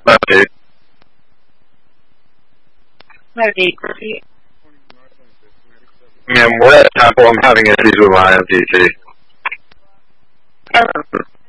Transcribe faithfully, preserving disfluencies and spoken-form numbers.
Lefty. Lefty, repeat. Yeah, we're at Temple. I'm having issues with my M P C. Oh.